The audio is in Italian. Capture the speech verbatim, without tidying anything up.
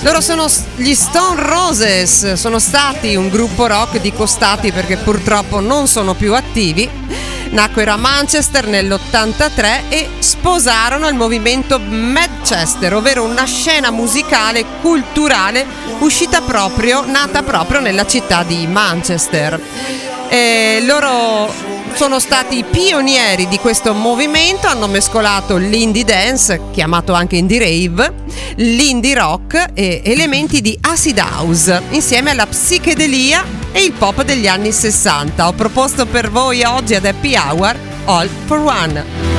Loro sono gli Stone Roses, sono stati un gruppo rock di costati perché purtroppo non sono più attivi. Nacquero a Manchester nell'ottantatré e sposarono il movimento Manchester, ovvero una scena musicale culturale uscita proprio, nata proprio nella città di Manchester. E loro sono stati i pionieri di questo movimento, hanno mescolato l'indie dance, chiamato anche indie rave, l'indie rock e elementi di acid house, insieme alla psichedelia e il pop degli anni sessanta. Ho proposto per voi oggi ad Happy Hour All for One.